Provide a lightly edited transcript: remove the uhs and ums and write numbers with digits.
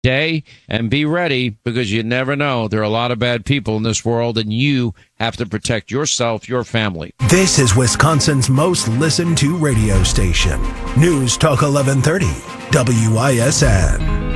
day, and be ready, because you never know. There are a lot of bad people in this world, and you have to protect yourself, your family. This is Wisconsin's most listened to radio station. News Talk 1130, WISN.